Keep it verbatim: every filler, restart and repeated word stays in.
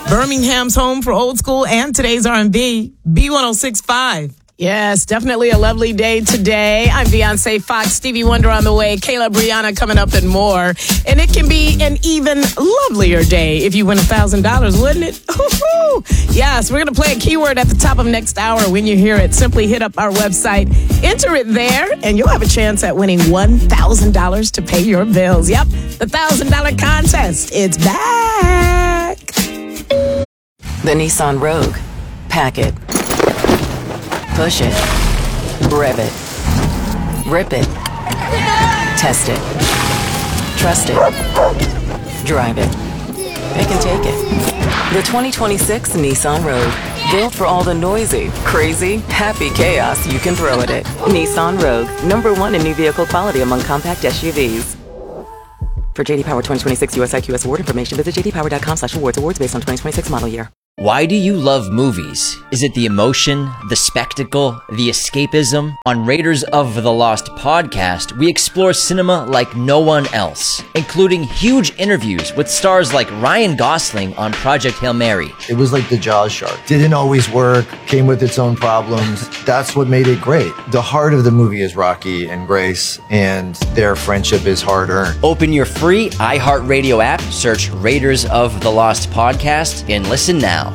Birmingham's home for old school and today's R and B, B one oh six point five. Yes, definitely a lovely day today. I'm Beyonce Fox, Stevie Wonder on the way, Kayla Brianna coming up and more. And it can be an even lovelier day if you win one thousand dollars, wouldn't it? Woo-hoo. Yes, we're going to play a keyword at the top of next hour. When you hear it, simply hit up our website, enter it there, and you'll have a chance at winning one thousand dollars to pay your bills. Yep, the one thousand dollars contest. It's back. The Nissan Rogue. Pack it. Push it. Rev it. Rip it. Test it. Trust it. Drive it. Pick and take it. The twenty twenty-six Nissan Rogue. Built for all the noisy, crazy, happy chaos you can throw at it. Nissan Rogue. Number one in new vehicle quality among compact S U Vs. For J D Power twenty twenty-six U S I Q S award information, visit j d power dot com slash awards. Awards based on twenty twenty-six model year. Why do you love movies? Is it the emotion, the spectacle, the escapism? On Raiders of the Lost podcast, we explore cinema like no one else, including huge interviews with stars like Ryan Gosling on Project Hail Mary. It was like the Jaws shark. Didn't always work, came with its own problems. That's what made it great. The heart of the movie is Rocky and Grace, and their friendship is hard-earned. Open your free iHeartRadio app, search Raiders of the Lost podcast, and listen now.